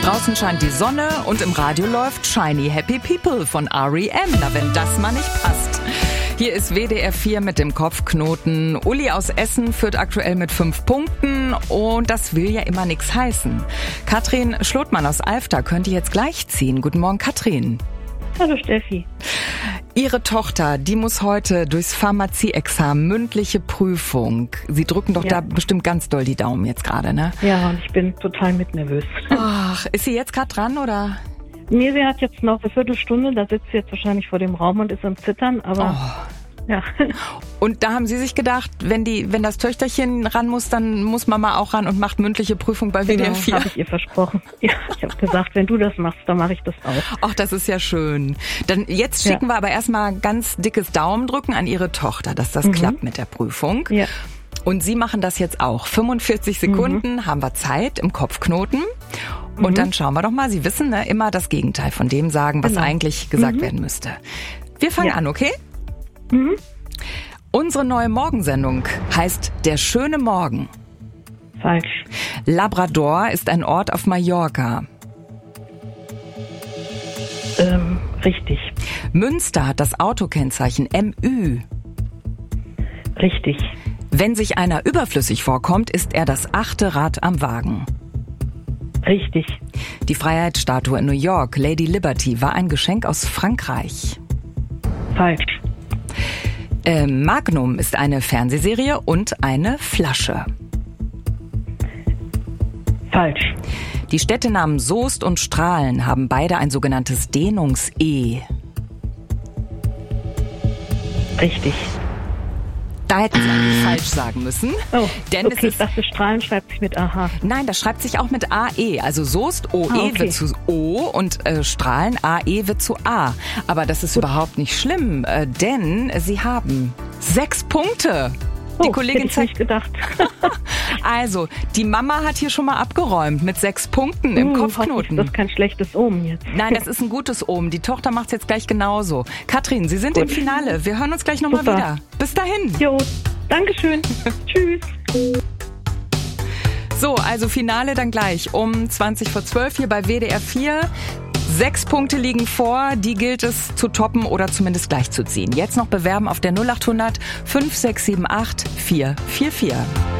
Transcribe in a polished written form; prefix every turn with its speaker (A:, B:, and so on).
A: Draußen scheint die Sonne und im Radio läuft Shiny Happy People von R.E.M. Na, wenn das mal nicht passt. Hier ist WDR 4 mit dem Kopfknoten. Uli aus Essen führt aktuell mit 5 Punkten und das will ja immer nichts heißen. Katrin Schlotmann aus Alfter könnte jetzt gleich ziehen. Guten Morgen, Katrin.
B: Hallo Steffi.
A: Ihre Tochter, die muss heute durchs Pharmazieexamen, mündliche Prüfung. Sie drücken doch da bestimmt ganz doll die Daumen jetzt gerade, ne?
B: Ja, und ich bin total mitnervös.
A: Ach, ist sie jetzt gerade dran, oder?
B: Nee, sie hat jetzt noch eine Viertelstunde, da sitzt sie jetzt wahrscheinlich vor dem Raum und ist am Zittern, aber ja.
A: Und da haben Sie sich gedacht, wenn das Töchterchen ran muss, dann muss Mama auch ran und macht mündliche Prüfung bei WDR 4.
B: Genau, habe ich ihr versprochen. Ja, ich habe gesagt, wenn du das machst, dann mache ich das auch.
A: Ach, das ist ja schön. Dann jetzt schicken wir aber erstmal ganz dickes Daumendrücken an Ihre Tochter, dass das klappt mit der Prüfung.
B: Ja.
A: Und Sie machen das jetzt auch. 45 Sekunden haben wir Zeit im Kopfknoten. Und dann schauen wir doch mal. Sie wissen, ne, immer das Gegenteil von dem sagen, was eigentlich gesagt werden müsste. Wir fangen an, okay? Unsere neue Morgensendung heißt Der schöne Morgen.
B: Falsch.
A: Labrador ist ein Ort auf Mallorca.
B: Richtig.
A: Münster hat das Autokennzeichen MÜ.
B: Richtig.
A: Wenn sich einer überflüssig vorkommt, ist er das 8. Rad am Wagen.
B: Richtig.
A: Die Freiheitsstatue in New York, Lady Liberty, war ein Geschenk aus Frankreich.
B: Falsch.
A: Magnum ist eine Fernsehserie und eine Flasche.
B: Falsch.
A: Die Städtenamen Soest und Strahlen haben beide ein sogenanntes Dehnungs-E.
B: Richtig.
A: Da hätten Sie eigentlich falsch sagen müssen.
B: Oh,
A: denn
B: okay,
A: es
B: ich dachte, Strahlen schreibt sich mit AH.
A: Nein, das schreibt sich auch mit AE. Also Soest, OE wird zu O und Strahlen, AE wird zu A. Aber das ist überhaupt nicht schlimm, denn Sie haben 6 Punkte. Die Kollegin
B: hätte ich nicht gedacht.
A: Also, die Mama hat hier schon mal abgeräumt mit 6 Punkten im Kopfknoten.
B: Das ist kein schlechtes Omen jetzt.
A: Nein, das ist ein gutes Omen. Die Tochter macht's jetzt gleich genauso. Katrin, Sie sind im Finale. Wir hören uns gleich nochmal wieder. Bis dahin.
B: Jo, Dankeschön. Tschüss.
A: So, also Finale dann gleich um 20:12 hier bei WDR 4. 6 Punkte liegen vor, die gilt es zu toppen oder zumindest gleich zu ziehen. Jetzt noch bewerben auf der 0800 5678 444.